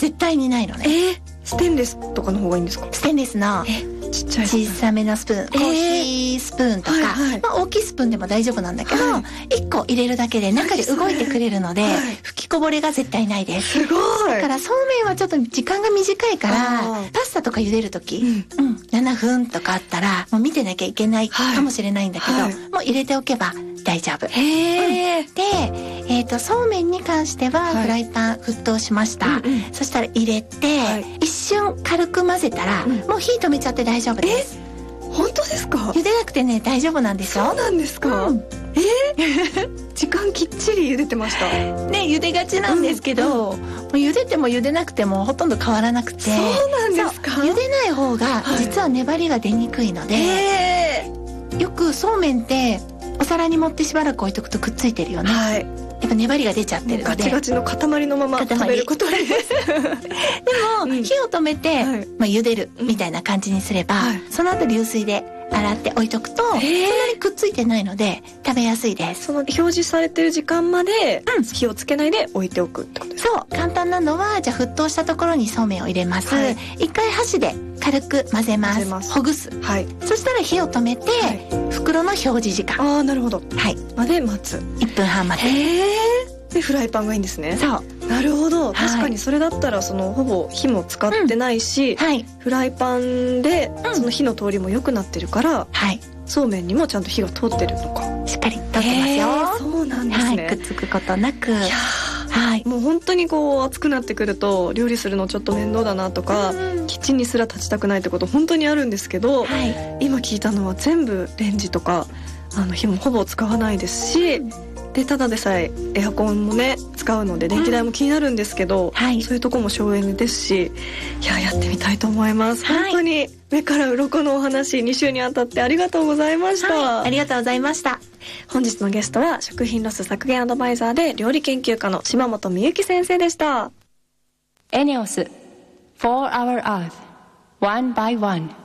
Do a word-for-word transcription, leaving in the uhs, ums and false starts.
絶対にないのね。 えー、ステンレスとかの方がいいんですか？ ステンレスのちっちゃい小さめのスプーン、コーヒースプーンとか、 はいはい、 まあ、大きいスプーンでも大丈夫なんだけど、 はい、 いっこ入れるだけで中で動いてくれるので、はい、吹きこぼれが絶対ないです。 すごい。 だからそうめんはちょっと時間が短いからパスタとか茹でるとき、うんうん、ななふんとかあったらもう見てなきゃいけないかもしれないんだけど、はい、もう入れておけば大丈夫。 へー、 うん、で、えーと、そうめんに関してはフライパン沸騰しました、はい、うんうん、そしたら入れて、はい、一瞬軽く混ぜたら、うん、もう火止めちゃって大丈夫です。 本当ですか？ 茹でなくてね大丈夫なんですよ。 そうなんですか、うん、えー、時間きっちり茹でてましたね。茹でがちなんですけど、うんうん、もう茹でても茹でなくてもほとんど変わらなくて。 そうなんですか？ 茹でない方が実は粘りが出にくいので、はい、よくそうめんってお皿に盛ってしばらく置いとくとくっついてるよね、はい、やっぱ粘りが出ちゃってるのでガチガチの塊のまま食べることありますでも、 うん、火を止めて、はい、まあ、茹でるみたいな感じにすれば、はい、その後流水で洗って置いとくとそんなにくっついてないので食べやすいです。 その表示されてる時間まで火をつけないで置いておくってことですか？ そう、簡単なのはじゃあ沸騰したところにそうめんを入れます、はい、一回箸で軽く混ぜます、ますほぐす、はい、そしたら火を止めて、はい、袋の表示時間、 ああなるほど、 はい、 まで待つ。 いっぷんはん待つ。 へー、でフライパンがいいんですね。 そうなるほど、確かにそれだったらそのほぼ火も使ってないし、うん、はい、フライパンでその火の通りも良くなってるから、はい、そうめんにもちゃんと火が通ってるのか。 しっかり通ってますよ。 そうなんですね、 はい、くっつくことなく。いや、 はい、もう本当にこう暑くなってくると料理するのちょっと面倒だなとか、うん、キッチンにすら立ちたくないってこと本当にあるんですけど、はい、今聞いたのは全部レンジとかあの火もほぼ使わないですし、うん、でただでさえエアコンもね使うので電気代も気になるんですけど、うん、はい、そういうとこも省エネですし、いややってみたいと思います、はい、本当に目から鱗のお話に週にあたってありがとうございました、 はい、ありがとうございました。 本日のゲストは食品ロス削減アドバイザーで料理研究家の島本美由紀先生でした。 エネオス For Our Earth One by One